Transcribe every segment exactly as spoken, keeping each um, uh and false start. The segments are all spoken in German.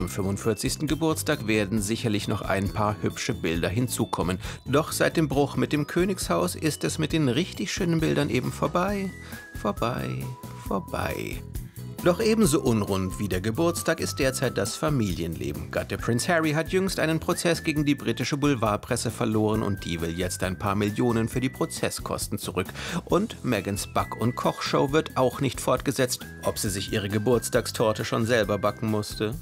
Zum fünfundvierzigsten Geburtstag werden sicherlich noch ein paar hübsche Bilder hinzukommen. Doch seit dem Bruch mit dem Königshaus ist es mit den richtig schönen Bildern eben vorbei, vorbei, vorbei. Doch ebenso unrund wie der Geburtstag ist derzeit das Familienleben. Gatte Prinz Harry hat jüngst einen Prozess gegen die britische Boulevardpresse verloren und die will jetzt ein paar Millionen für die Prozesskosten zurück. Und Megans Back- und Kochshow wird auch nicht fortgesetzt, ob sie sich ihre Geburtstagstorte schon selber backen musste.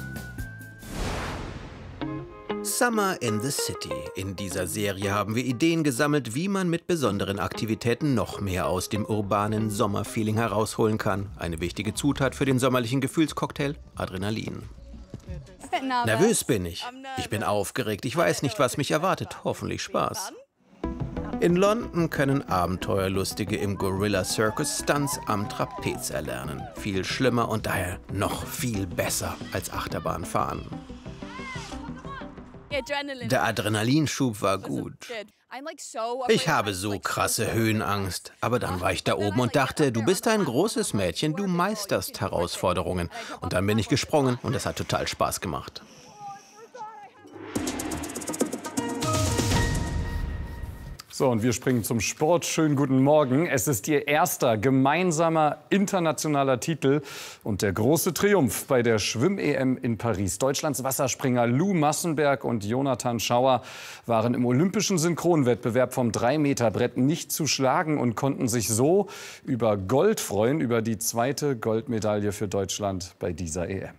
Summer in the City. In dieser Serie haben wir Ideen gesammelt, wie man mit besonderen Aktivitäten noch mehr aus dem urbanen Sommerfeeling herausholen kann. Eine wichtige Zutat für den sommerlichen Gefühlscocktail: Adrenalin. Nervös bin ich. Ich bin aufgeregt. Ich weiß nicht, was mich erwartet. Hoffentlich Spaß. In London können Abenteuerlustige im Gorilla Circus Stunts am Trapez erlernen. Viel schlimmer und daher noch viel besser als Achterbahnfahren. Der Adrenalinschub war gut. Ich habe so krasse Höhenangst. Aber dann war ich da oben und dachte, du bist ein großes Mädchen, du meisterst Herausforderungen. Und dann bin ich gesprungen und es hat total Spaß gemacht. So, und wir springen zum Sport. Schönen guten Morgen. Es ist Ihr erster gemeinsamer internationaler Titel und der große Triumph bei der Schwimm-E M in Paris. Deutschlands Wasserspringer Lou Massenberg und Jonathan Schauer waren im olympischen Synchronwettbewerb vom drei Meter Brett nicht zu schlagen und konnten sich so über Gold freuen, über die zweite Goldmedaille für Deutschland bei dieser E M.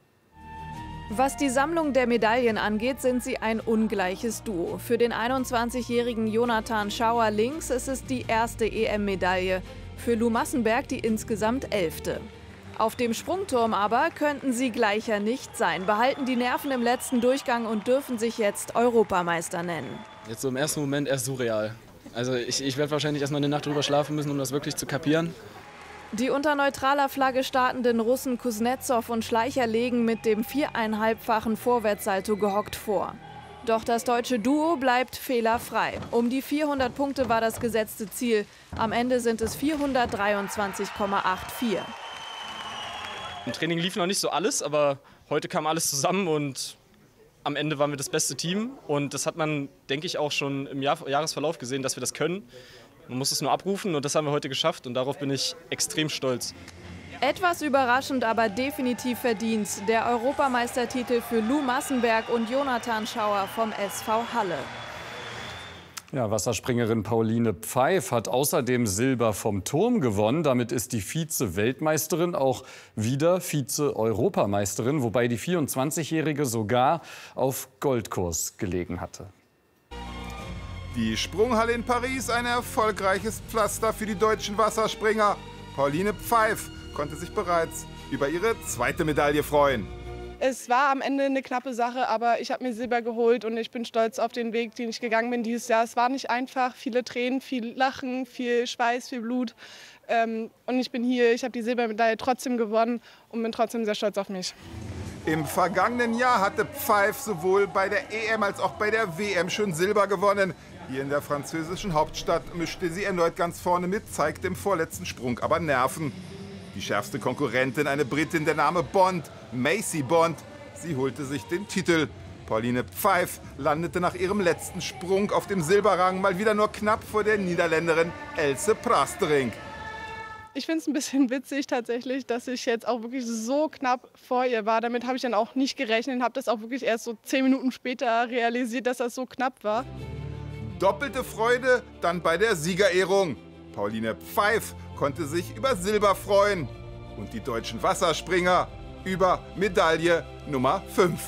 Was die Sammlung der Medaillen angeht, sind sie ein ungleiches Duo. Für den einundzwanzigjährigen Jonathan Schauer links ist es die erste E M-Medaille, für Lou Massenberg die insgesamt elfte. Auf dem Sprungturm aber könnten sie gleicher nicht sein, behalten die Nerven im letzten Durchgang und dürfen sich jetzt Europameister nennen. Jetzt so im ersten Moment erst surreal. Also ich, ich werde wahrscheinlich erst mal eine Nacht drüber schlafen müssen, um das wirklich zu kapieren. Die unter neutraler Flagge startenden Russen Kuznetsov und Schleicher legen mit dem viereinhalbfachen Vorwärtssalto gehockt vor. Doch das deutsche Duo bleibt fehlerfrei. Um die vierhundert Punkte war das gesetzte Ziel. Am Ende sind es vierhundertdreiundzwanzig Komma vierundachtzig. Im Training lief noch nicht so alles, aber heute kam alles zusammen und am Ende waren wir das beste Team. Und das hat man, denke ich, auch schon im Jahr Jahresverlauf gesehen, dass wir das können. Man muss es nur abrufen und das haben wir heute geschafft und darauf bin ich extrem stolz. Etwas überraschend, aber definitiv verdient. Der Europameistertitel für Lou Massenberg und Jonathan Schauer vom S V Halle. Ja, Wasserspringerin Pauline Pfeif hat außerdem Silber vom Turm gewonnen. Damit ist die Vize-Weltmeisterin auch wieder Vize-Europameisterin, wobei die vierundzwanzigjährige sogar auf Goldkurs gelegen hatte. Die Sprunghalle in Paris, ein erfolgreiches Pflaster für die deutschen Wasserspringer. Pauline Pfeif konnte sich bereits über ihre zweite Medaille freuen. Es war am Ende eine knappe Sache, aber ich habe mir Silber geholt und ich bin stolz auf den Weg, den ich gegangen bin dieses Jahr. Es war nicht einfach, viele Tränen, viel Lachen, viel Schweiß, viel Blut. Ähm, und ich bin hier, ich habe die Silbermedaille trotzdem gewonnen und bin trotzdem sehr stolz auf mich. Im vergangenen Jahr hatte Pfeif sowohl bei der E M als auch bei der W M schon Silber gewonnen. Hier in der französischen Hauptstadt mischte sie erneut ganz vorne mit, zeigte im vorletzten Sprung aber Nerven. Die schärfste Konkurrentin, eine Britin, der Name Bond, Macy Bond. Sie holte sich den Titel. Pauline Pfeif landete nach ihrem letzten Sprung auf dem Silberrang mal wieder nur knapp vor der Niederländerin Else Prasterink. Ich finde es ein bisschen witzig tatsächlich, dass ich jetzt auch wirklich so knapp vor ihr war. Damit habe ich dann auch nicht gerechnet und habe das auch wirklich erst so zehn Minuten später realisiert, dass das so knapp war. Doppelte Freude dann bei der Siegerehrung. Pauline Pfeif konnte sich über Silber freuen und die deutschen Wasserspringer über Medaille Nummer fünf.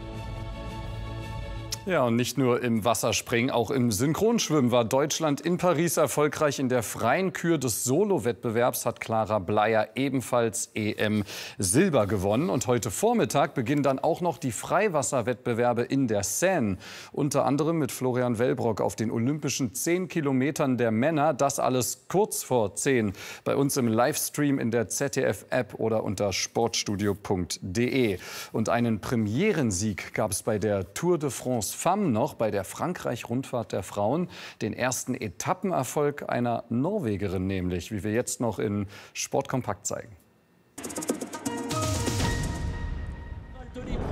Ja, und nicht nur im Wasserspringen, auch im Synchronschwimmen war Deutschland in Paris erfolgreich. In der freien Kür des Solo-Wettbewerbs hat Clara Bleier ebenfalls E M-Silber gewonnen. Und heute Vormittag beginnen dann auch noch die Freiwasserwettbewerbe in der Seine. Unter anderem mit Florian Wellbrock auf den olympischen zehn Kilometern der Männer. Das alles kurz vor zehn bei uns im Livestream in der Z D F-App oder unter sportstudio punkt de. Und einen Premierensieg gab es bei der Tour de France Femmes noch, bei der Frankreich-Rundfahrt der Frauen. Den ersten Etappenerfolg einer Norwegerin nämlich, wie wir jetzt noch in Sport kompakt zeigen.